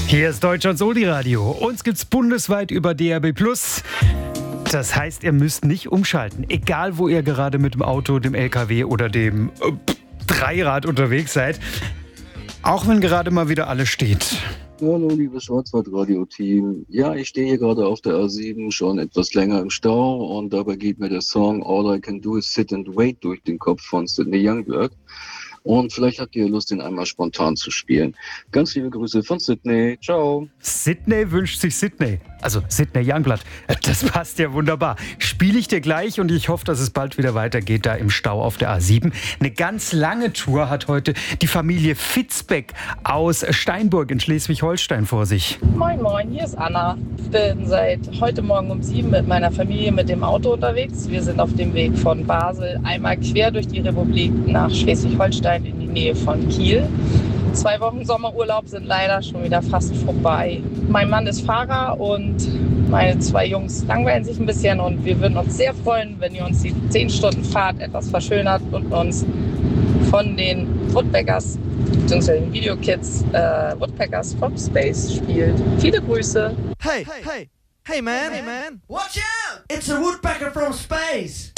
Hier ist Deutschlands Oldie-Radio. Uns gibt's bundesweit über DAB+. Das heißt, ihr müsst nicht umschalten. Egal, wo ihr gerade mit dem Auto, dem LKW oder dem Dreirad unterwegs seid. Auch wenn gerade mal wieder alles steht. Hallo, liebes Schwarzwald-Radio-Team. Ja, ich stehe hier gerade auf der A7 schon etwas länger im Stau und dabei geht mir der Song All I Can Do Is Sit and Wait durch den Kopf von Sidney Youngblood. Und vielleicht habt ihr Lust, ihn einmal spontan zu spielen. Ganz liebe Grüße von Sidney. Ciao. Sidney wünscht sich Sidney. Also Sidney Youngblood. Das passt ja wunderbar. Spiele ich dir gleich und ich hoffe, dass es bald wieder weitergeht da im Stau auf der A7. Eine ganz lange Tour hat heute die Familie Fitzbeck aus Steinburg in Schleswig-Holstein vor sich. Moin moin, hier ist Anna. Ich bin seit heute Morgen um 7 mit meiner Familie mit dem Auto unterwegs. Wir sind auf dem Weg von Basel einmal quer durch die Republik nach Schleswig-Holstein in die Nähe von Kiel. 2 Wochen Sommerurlaub sind leider schon wieder fast vorbei. Mein Mann ist Fahrer und meine 2 Jungs langweilen sich ein bisschen und wir würden uns sehr freuen, wenn ihr uns die 10 Stunden Fahrt etwas verschönert und uns von den Woodpeckers bzw. den Videokids Woodpeckers from Space spielt. Viele Grüße. Hey man, watch out! It's a woodpecker from space.